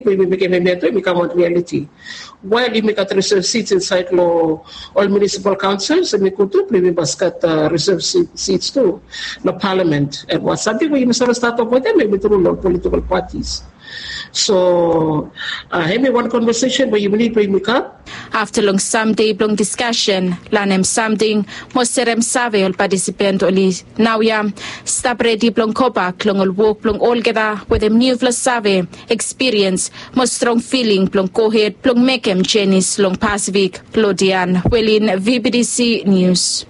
we make it become a reality. While you make at reserve seats inside law, all municipal councils, and we could do we must get reserve seats too, the parliament. And what's something where you must start off with them, maybe through all political parties. So, have one conversation where you need to make up. After long someday long discussion, lanem something moserem save ol participant oli nauya stop ready plong kopa klong ol work plong all geda with them new plus save experience mo strong feeling plong kohet plong mekem Jenis long Pacific Claudian Welin VBDC News.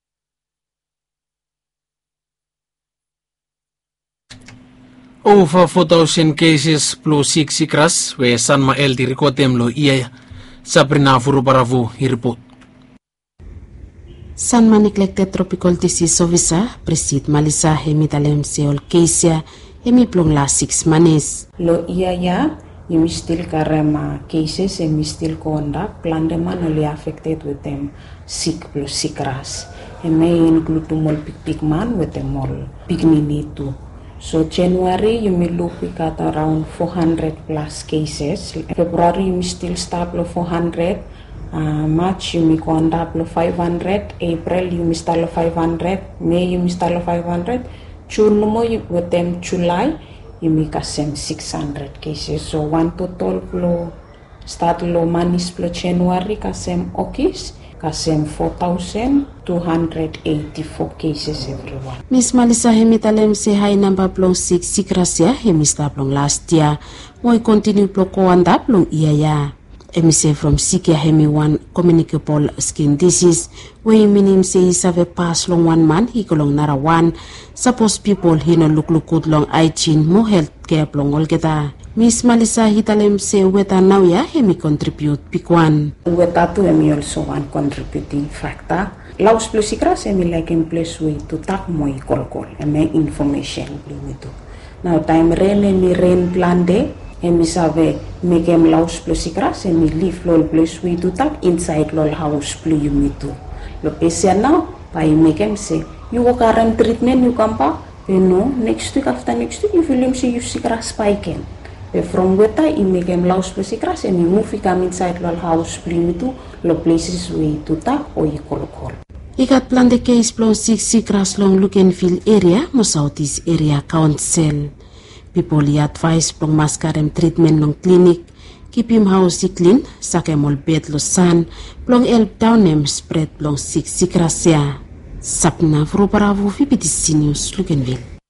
Over 4,000 cases plus 6 ikras where San Mael di rikotem lo iya Sabrina Furubaravu report. Sanma Neglected Tropical Disease Officer Presid Malisa Hemitalem Seol Kesia Hemiplong la 6 manis. Lo iya ya you still karema cases and still conduct plandeman only affected with them sick plus sikras. And may include tumol big man with them all big too. So January you may look we got around 400 plus cases. February you may still start lo 400. March you may go on up lo 500. April you may start lo 500. May you may start lo 500. June mo with them July you may kasem 600 cases. So one total lo start lo manis lo January kasem okis. Kasem 4,284 cases everyone. Miss Malisa Hemitalem say high number plong 6 sikrasia hemista plong last year. Moy continue plong kowanda plong iya. Emise from Sikia hemi one communicable skin disease. Wey minim say save pass long 1 month he kolong nara 1. Suppose people hino look good long hygiene mo health care plong olgeta. Miss Malisa Hitalem say weta now ya hemi contribute pikwan. Weta to hemi also one contributing factor. Laos plus ikras hemi like in place way to tak mo ikolkol hemi information blue to. Now time rain hemi rain plan day hemi save make him laos plus ikras hemi leave lol place way to tak inside lol house blue you to. Lo patient now by make him say you go current treatment you come back. No next week after next week you feel him say you sikras spiken. From weta I make them laos plus ikras and you move come inside lol house blue to lo places way to tak o ikolkol. Ikat plan the case plong 6 ikras long look and feel area mo southeast area council. People advise plong maskarem treatment long clinic. Keep him house clean, sakem all bed lo sun, plong help down him spread plong 6 ikras ya. Sapna Furubaravu VBDC News Lukenville.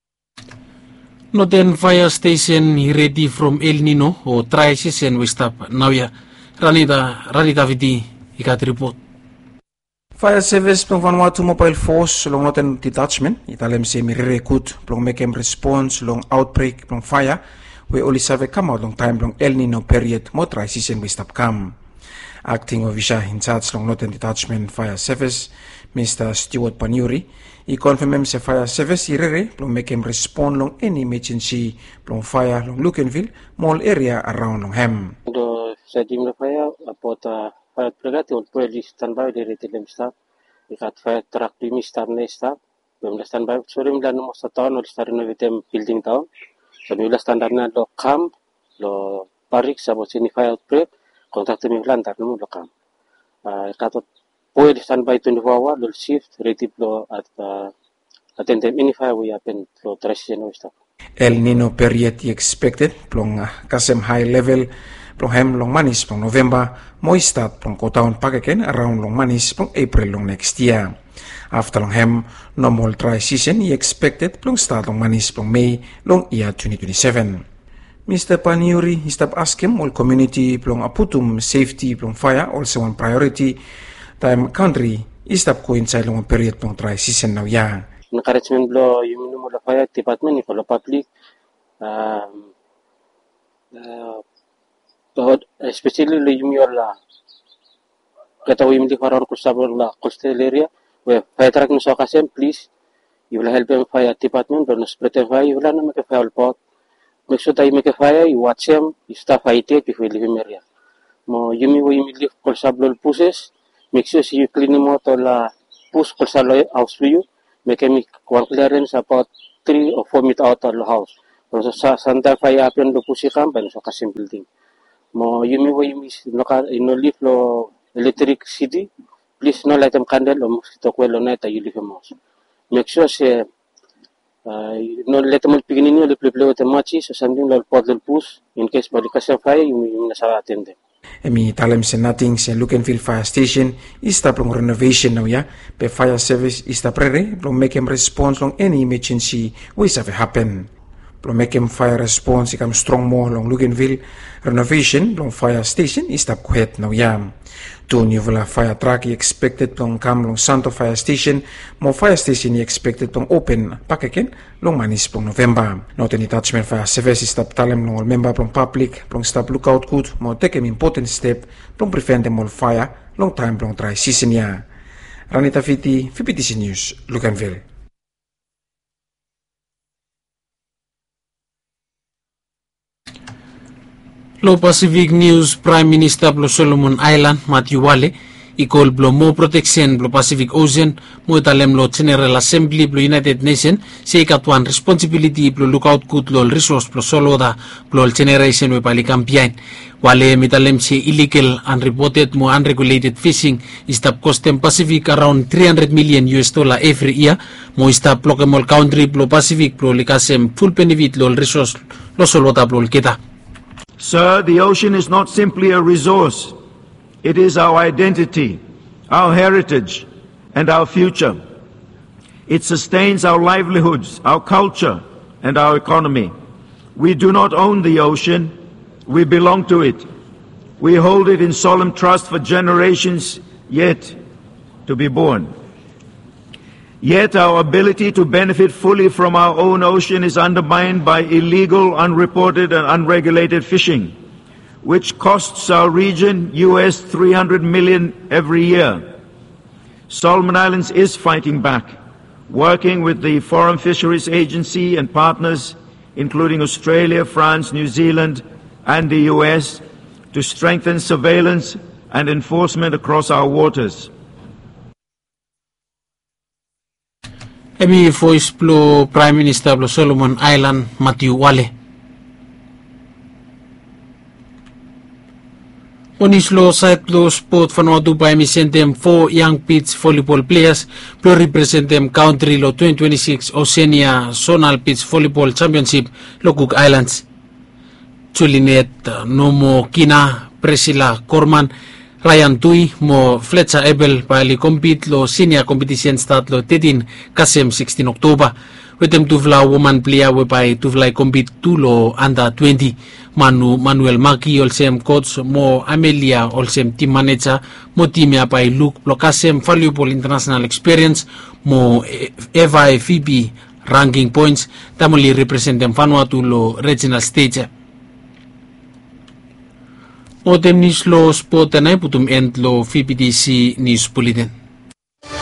Noten fire station ready from El Nino o try season we stop now ya Ranita Vidi ikat report. Fire service plong Vanuatu Mobile Force long noten detachment italem se mi recruit plong make response long outbreak plong fire we only save come out long time long El Nino period mo try season we stop come. Acting officer in charge long noten detachment fire service Mr. Stuart Paniuri I confirm se fire service irere plong make him respond long any emergency plong fire long Lukenville mall area around long hem. Do sa team na fire about fire brigade or police standby di retilem staff ikat fire truck di staff na staff bem standby sorry mla no sa town or star no vitem building town sa mila standard na lo camp lo parik sa sini fire outbreak contact mi plantar no lo camp ikat pwede standby 24 hour lo shift ready lo at attend them any fire we happen lo transition no staff. El Nino period expected plong kasem high level plong hem long manis plong November mo start plong kotaon pageken around long manis plong April long next year. After long hem normal dry season I expected plong start long manis plong May long year 2027. Mr. Paniuri stop asking all community plong aputum safety plong fire also one priority time country stop coincide long period plong dry season now ya. Encouragement blo yung mula fire department ni kalau public especially lo yung la kata yung di farar kusabor la coastal area where fire truck no so kasem please you will help them fire department but no spread fire you will na make fire pot make sure tayo make fire you watch them you stop fight it if you live in area mo yung live kusabor pushes make sure you clean mo to la push kusabor house for you make me one clearance about 3 or 4 meters out of the house. sa Santa Faya apian lo pusi kampan so kasim building. Mo yumi no live lo electricity, please no light candle o mosquito kwelo na ta yuli famos. Make sure se no let them beginning le play with the matches or something like podel push in case body kasem fire yumi na sa attend. Emi talem se nating se Lucanville Fire Station ista plong renovation now ya pe fire service ista prere plong make him response long any emergency which have happen. Plong make him fire response ikam strong mo long Lucanville renovation long fire station ista kuhet now ya. 2 new fire truck expected plong kam long Santo Fire Station mo fire station expected plong open pakeken long manis plong November. Not any detachment fire service stop talem long all member plong public plong stop lookout good mo take an important step plong prevent them all fire long time plong dry season ya. Ranita Fiti, PPTC News, Lucanville. Lo Pacific News Prime Minister Blo Solomon Island Matthew Wale ikol blo mo protection blo Pacific Ocean mo talem lo General Assembly blo United Nations se ikatuan responsibility blo lookout good lo resource blo soloda blo generation we pali kampian. Wale mitalem se illegal unreported mo unregulated fishing istap costem Pacific around $300 million every year mo istap lokemol country blo Pacific blo likasem full benefit lo resource lo soloda blo kita. Sir, the ocean is not simply a resource. It is our identity, our heritage, and our future. It sustains our livelihoods, our culture, and our economy. We do not own the ocean. We belong to it. We hold it in solemn trust for generations yet to be born. Yet our ability to benefit fully from our own ocean is undermined by illegal, unreported, and unregulated fishing, which costs our region US $300 million every year. Solomon Islands is fighting back, working with the Foreign Fisheries Agency and partners, including Australia, France, New Zealand, and the US, to strengthen surveillance and enforcement across our waters. Emi voice blo Prime Minister blo Solomon Island Matthew Wale. Onislo site blo sport Vanuatu by sentem 4 young pitch volleyball players blo represent them country lo 2026 Oceania Zonal Pitch Volleyball Championship lo Cook Islands. Chulinet Nomo Kina Priscilla Corman Ryan Tui mo Fletcher Ebel pali compete lo senior competition start lo 13 kasem 16 October. Wetem tuvla woman player we by tuvla compete tu lo under 20. Manuel Maki olsem coach mo Amelia olsem team manager mo team ya by Luke lo kasem valuable international experience mo Eva Phoebe ranking points tamoli represent them Vanuatu lo regional stage. Otem nis lo sport na putum end lo PPTC News Bulletin.